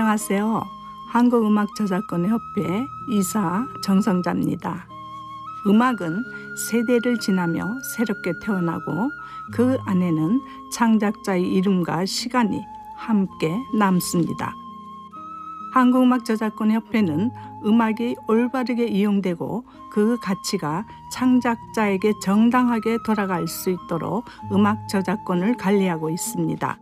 안녕하세요. 한국음악저작권협회 이사 정성자입니다. 음악은 세대를 지나며 새롭게 태어나고 그 안에는 창작자의 이름과 시간이 함께 남습니다. 한국음악저작권협회는 음악이 올바르게 이용되고 그 가치가 창작자에게 정당하게 돌아갈 수 있도록 음악 저작권을 관리하고 있습니다.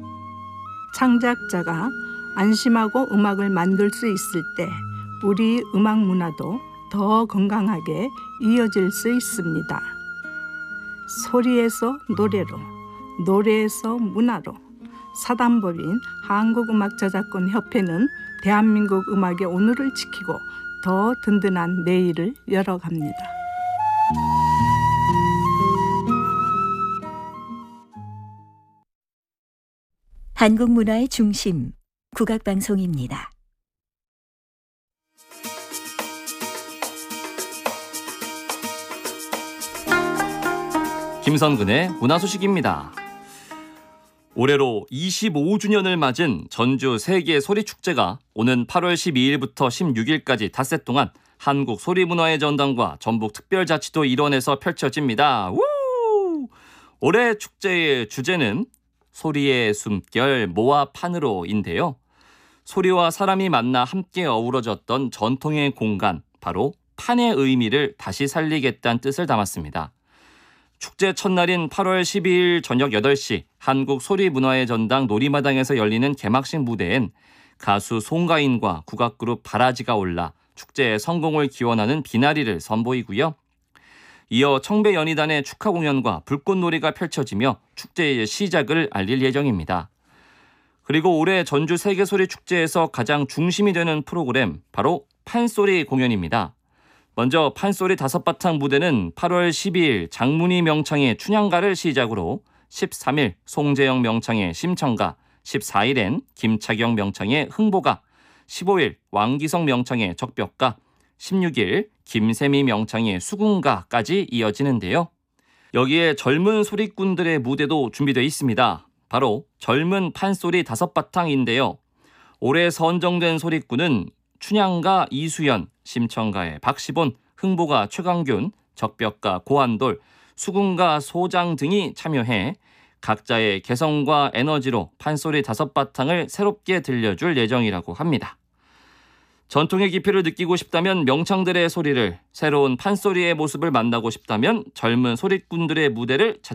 창작자가 안심하고 음악을 만들 수 있을 때 우리 음악 문화도 더 건강하게 이어질 수 있습니다. 소리에서 노래로, 노래에서 문화로 사단법인 한국음악저작권협회는 대한민국 음악의 오늘을 지키고 더 든든한 내일을 열어갑니다. 한국 문화의 중심, 국악방송입니다. 김선근의 문화 소식입니다. 올해로 25주년을 맞은 전주 세계 소리축제가 오는 8월 12일부터 16일까지 닷새 동안 한국 소리문화의 전당과 전북특별자치도 일원에서 펼쳐집니다. 우! 올해 축제의 주제는 소리의 숨결 모아판으로인데요. 소리와 사람이 만나 함께 어우러졌던 전통의 공간, 바로 판의 의미를 다시 살리겠다는 뜻을 담았습니다. 축제 첫날인 8월 12일 저녁 8시 한국소리문화의 전당 놀이마당에서 열리는 개막식 무대엔 가수 송가인과 국악그룹 바라지가 올라 축제의 성공을 기원하는 비나리를 선보이고요. 이어 청배연희단의 축하 공연과 불꽃놀이가 펼쳐지며 축제의 시작을 알릴 예정입니다. 그리고 올해 전주 세계소리축제에서 가장 중심이 되는 프로그램, 바로 판소리 공연입니다. 먼저 판소리 5바탕 무대는 8월 12일 장문희 명창의 춘향가를 시작으로 13일 송재영 명창의 심청가, 14일엔 김차경 명창의 흥보가, 15일 왕기성 명창의 적벽가, 16일 김세미 명창의 수궁가까지 이어지는데요. 여기에 젊은 소리꾼들의 무대도 준비되어 있습니다. 바로 젊은 판소리 5바탕인데요. 올해 선정된 소리꾼은 춘향가 이수연, 심청가의 박시본, 흥보가 최강균, 적벽가 고한돌, 수궁가 소장 등이 참여해 각자의 개성과 에너지로 판소리 5바탕을 새롭게 들려줄 예정이라고 합니다. 전통의 깊이를 느끼고 싶다면 명창들의 소리를, 새로운 판소리의 모습을 만나고 싶다면 젊은 소리꾼들의 무대를